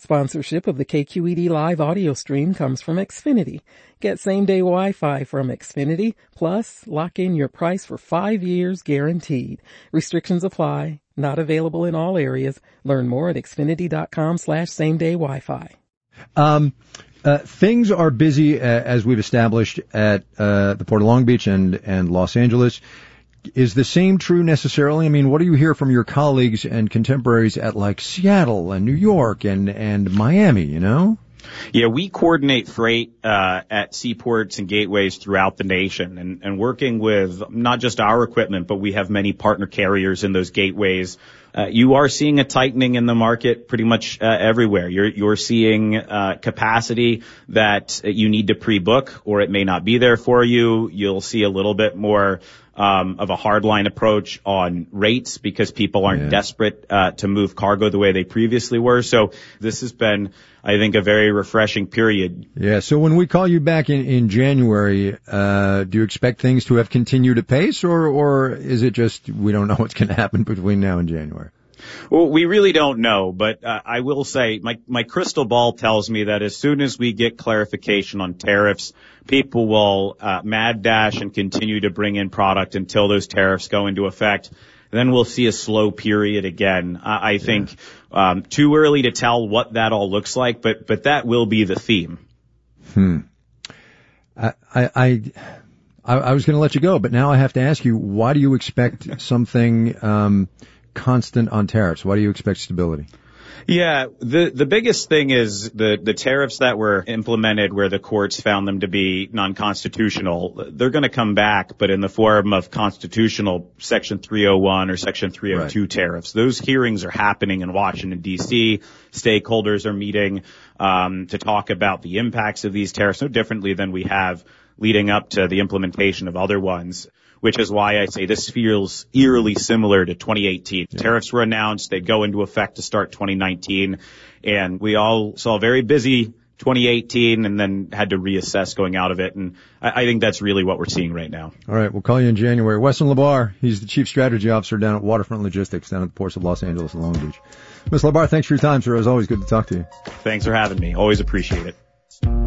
Sponsorship of the KQED live audio stream comes from Xfinity. Get same-day Wi-Fi from Xfinity, plus lock in your price for 5 years guaranteed. Restrictions apply. Not available in all areas. Learn more at xfinity.com/same-day Wi-Fi. Things are busy, as we've established, at the Port of Long Beach and Los Angeles. Is the same true necessarily? I mean, what do you hear from your colleagues and contemporaries at like Seattle and New York and Miami, you know? Yeah, we coordinate freight at seaports and gateways throughout the nation, and working with not just our equipment, but we have many partner carriers in those gateways. You are seeing a tightening in the market pretty much everywhere. You're seeing capacity that you need to pre-book, or it may not be there for you. You'll see a little bit more of a hardline approach on rates because people aren't desperate to move cargo the way they previously were. So this has been, I think, a very refreshing period. Yeah. So when we call you back in January, do you expect things to have continued apace, or is it just we don't know what's going to happen between now and January? Well, we really don't know, but I will say my crystal ball tells me that as soon as we get clarification on tariffs, people will mad dash and continue to bring in product until those tariffs go into effect. Then we'll see a slow period again. I think too early to tell what that all looks like, but that will be the theme. I was going to let you go, but now I have to ask you, why do you expect something constant on tariffs? Why do you expect stability? Yeah, the biggest thing is the tariffs that were implemented where the courts found them to be non-constitutional. They're going to come back, but in the form of constitutional Section 301 or Section 302 tariffs. Those hearings are happening in Washington, D.C. Stakeholders are meeting to talk about the impacts of these tariffs, no differently than we have leading up to the implementation of other ones, which is why I say this feels eerily similar to 2018. Yeah. Tariffs were announced. They go into effect to start 2019. And we all saw a very busy 2018 and then had to reassess going out of it. And I think that's really what we're seeing right now. All right. We'll call you in January. Weston LaBar, he's the Chief Strategy Officer down at Waterfront Logistics down at the ports of Los Angeles and Long Beach. Ms. LaBar, thanks for your time, sir. It was always good to talk to you. Thanks for having me. Always appreciate it.